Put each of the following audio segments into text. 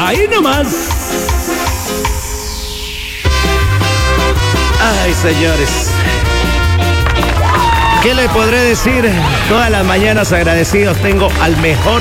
Ahí nomás. Ay, señores. ¿Qué le podré decir? Todas las mañanas agradecidos tengo al mejor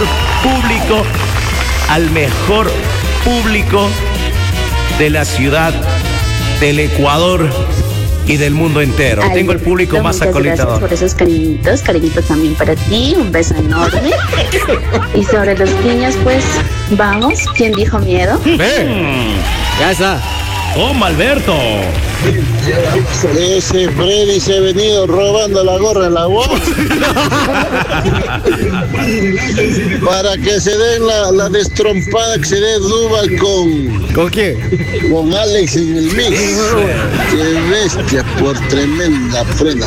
público de la ciudad, del Ecuador y del mundo entero. Ay, tengo el público más acolitador. Gracias por esos cariñitos también para ti, un beso enorme. Y sobre los niños, pues, vamos, ¿quién dijo miedo? Ven. Ya está. Toma, Alberto. Ese Freddy se ha venido robando la gorra en la UAS para que se den la destrompada que se dé Duval ¿Con quién? con Alex en el mix. Qué bestia por tremenda prenda.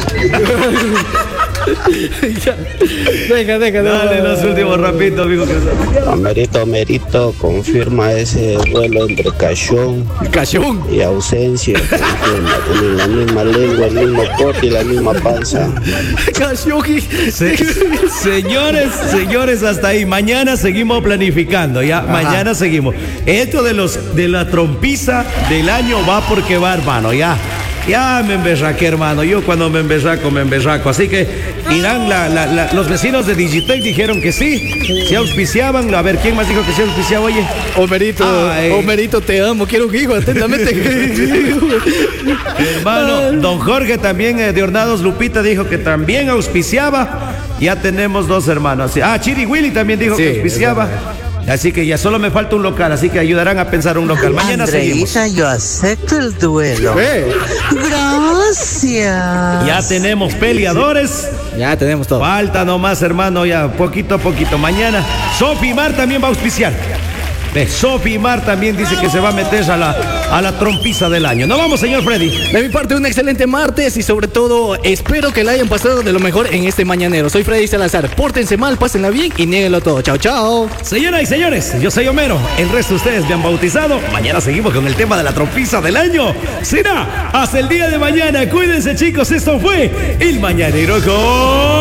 Deja. Dale los últimos rapitos, amigo. Merito, confirma ese vuelo entre Cachón y ausencia. Confirma, tienen la misma lengua, el mismo corte y la misma panza. Señores, hasta ahí. Mañana seguimos planificando, ya. Ajá. Mañana seguimos. Esto de la trompiza del año va porque va, hermano, ya. Ya me emberraqué, hermano. Yo cuando me emberraco. Así que irán los vecinos de Digitec dijeron que sí. Se auspiciaban. A ver, ¿quién más dijo que se auspiciaba? Oye. Omerito, te amo. Quiero un hijo, atentamente. Hermano, don Jorge también de Hornados Lupita dijo que también auspiciaba. Ya tenemos dos hermanos. Chiri Willy también dijo que auspiciaba. Así que ya solo me falta un local, así que ayudarán a pensar un local. Mañana Andreita, seguimos. yo acepto el duelo. Gracias. Ya tenemos peleadores. Ya tenemos todo. Falta nomás, hermano, ya poquito a poquito. Mañana Sofi Mar también va a auspiciar. Sofi Mar también dice que se va a meter a la trompiza del año. ¿No vamos, señor Freddy? De mi parte, un excelente martes y sobre todo espero que la hayan pasado de lo mejor en este mañanero. Soy Freddy Salazar. Pórtense mal, pásenla bien y niéguenlo todo. Chao, chao. Señoras y señores, yo soy Homero. El resto de ustedes me han bautizado. Mañana seguimos con el tema de la trompiza del año. Será hasta el día de mañana. Cuídense, chicos. Esto fue El Mañanero con...